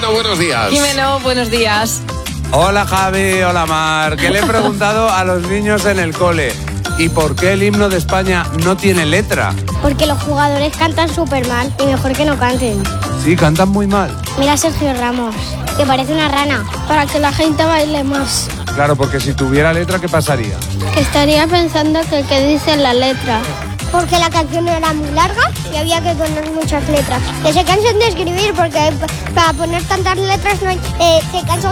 Jimeno, buenos días. Jimeno, buenos días. Hola Javi, hola Mar. ¿Qué le he preguntado a los niños en el cole? ¿Y por qué el himno de España no tiene letra? Porque los jugadores cantan súper mal y mejor que no canten. Sí, cantan muy mal. Mira a Sergio Ramos, que parece una rana. Para que la gente baile más. Claro, porque si tuviera letra, ¿qué pasaría? Que estaría pensando que dice la letra. Porque la canción era muy larga y había que poner muchas letras. Que se cansen de escribir porque para poner tantas letras no hay, se cansan